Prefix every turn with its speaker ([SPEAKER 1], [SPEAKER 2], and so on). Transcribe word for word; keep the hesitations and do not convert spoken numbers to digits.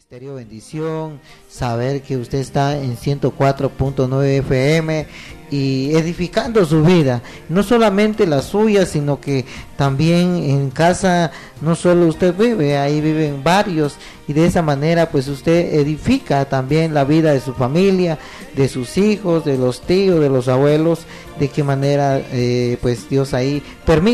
[SPEAKER 1] Ministerio Bendición, saber que usted está en ciento cuatro punto nueve F M y edificando su vida, no solamente la suya, sino que también en casa no solo usted vive, ahí viven varios, y de esa manera pues usted edifica también la vida de su familia, de sus hijos, de los tíos, de los abuelos, de qué manera eh, pues Dios ahí permite